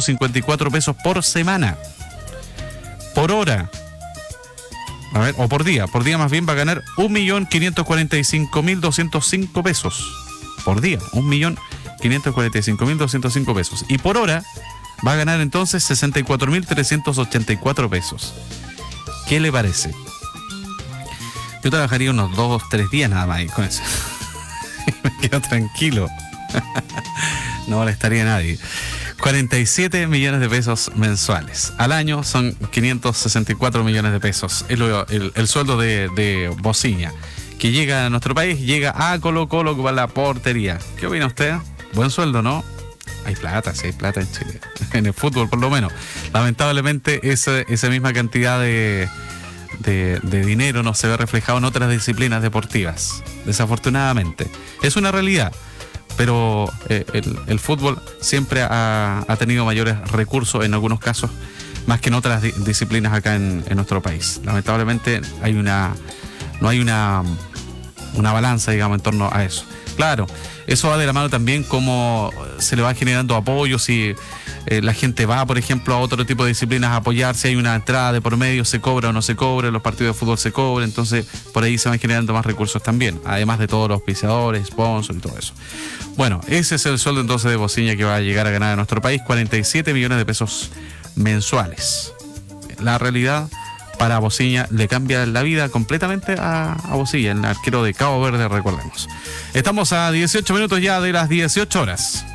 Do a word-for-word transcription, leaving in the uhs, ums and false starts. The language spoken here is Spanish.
cincuenta y cuatro pesos por semana. Por hora. A ver, o por día. Por día más bien va a ganar un millón quinientos cuarenta y cinco mil doscientos cinco pesos. Por día. un millón quinientos cuarenta y cinco mil doscientos cinco pesos. Y por hora va a ganar entonces sesenta y cuatro mil trescientos ochenta y cuatro pesos. ¿Qué le parece? Yo trabajaría unos dos, tres días nada más ahí con eso. Me quedo tranquilo. No molestaría a nadie. cuarenta y siete millones de pesos mensuales. Al año son quinientos sesenta y cuatro millones de pesos. Es lo, el, el sueldo de, de Bociña, que llega a nuestro país, llega a Colo Colo con la portería. ¿Qué opina usted? Buen sueldo, ¿no? Hay plata, sí hay plata en Chile. En el fútbol, por lo menos. Lamentablemente, esa, esa misma cantidad de, de, de dinero no se ve reflejado en otras disciplinas deportivas. Desafortunadamente. Es una realidad. Pero eh, el, el fútbol siempre ha, ha tenido mayores recursos en algunos casos, más que en otras di- disciplinas acá en, en nuestro país. Lamentablemente hay una no hay una, una balanza, digamos, en torno a eso. Claro, eso va de la mano también cómo se le va generando apoyo, si eh, la gente va, por ejemplo, a otro tipo de disciplinas a apoyar, si hay una entrada de por medio, se cobra o no se cobra, los partidos de fútbol se cobran, entonces por ahí se van generando más recursos también, además de todos los auspiciadores, sponsors y todo eso. Bueno, ese es el sueldo entonces de Bociña que va a llegar a ganar a nuestro país, cuarenta y siete millones de pesos mensuales. La realidad para Bociña le cambia la vida completamente a, a Bociña, el arquero de Cabo Verde, recordemos. Estamos a dieciocho minutos ya de las dieciocho horas.